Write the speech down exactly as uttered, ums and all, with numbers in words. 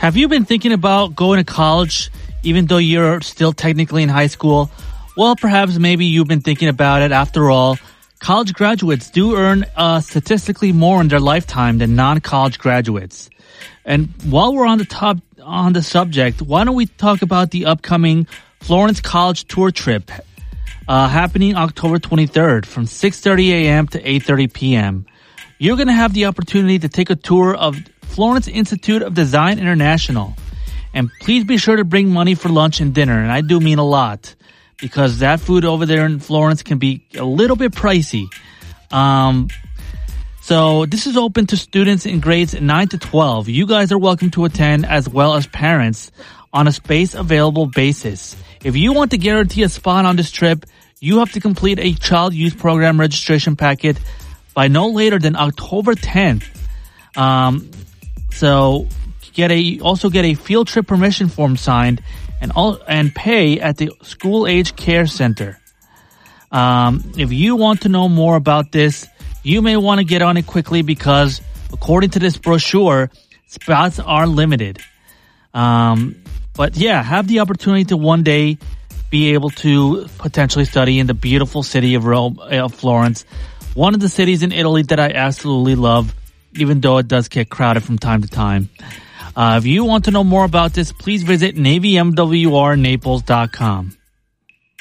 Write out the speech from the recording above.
Have you been thinking about going to college even though you're still technically in high school? Well, perhaps maybe you've been thinking about it. After all, college graduates do earn uh, statistically more in their lifetime than non-college graduates. And while we're on the top on the subject, why don't we talk about the upcoming Florence College Tour trip uh, happening October twenty-third from six thirty a.m. to eight thirty p.m. You're going to have the opportunity to take a tour of Florence Institute of Design International. And please be sure to bring money for lunch and dinner. And I do mean a lot, because that food over there in Florence can be a little bit pricey. Um, so this is open to students in grades nine to twelve. You guys are welcome to attend, as well as parents, on a space available basis. If you want to guarantee a spot on this trip, you have to complete a child youth program registration packet by no later than October tenth. Um, so get a also get a field trip permission form signed and all, and pay at the School Age Care Center. Um, if you want to know more about this, you may want to get on it quickly because, according to this brochure, spots are limited. Um, but yeah, have the opportunity to one day be able to potentially study in the beautiful city of Rome, of Florence, one of the cities in Italy that I absolutely love, even though it does get crowded from time to time. Uh, if you want to know more about this, please visit Navy M W R Naples dot com.